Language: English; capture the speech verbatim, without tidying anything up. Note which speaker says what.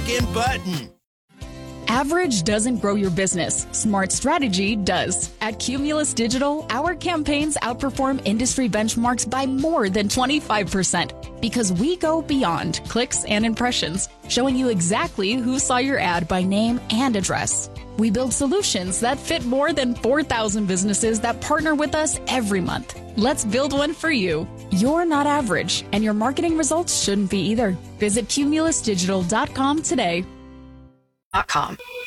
Speaker 1: American button.
Speaker 2: Average doesn't grow your business. Smart strategy does. At Cumulus Digital, our campaigns outperform industry benchmarks by more than twenty-five percent because we go beyond clicks and impressions, showing you exactly who saw your ad by name and address. We build solutions that fit more than four thousand businesses that partner with us every month. Let's build one for you. You're not average, and your marketing results shouldn't be either. Visit cumulus digital dot com today.
Speaker 3: Com.